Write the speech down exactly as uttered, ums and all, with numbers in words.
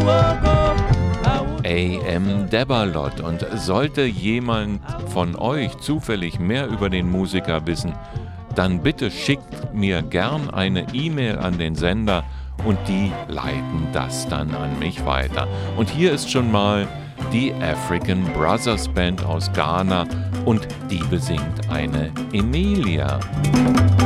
A M Debalot. Und sollte jemand von euch zufällig mehr über den Musiker wissen, dann bitte schickt mir gern eine E-Mail an den Sender und die leiten das dann an mich weiter. Und hier ist schon mal die African Brothers Band aus Ghana und die besingt eine Emilia.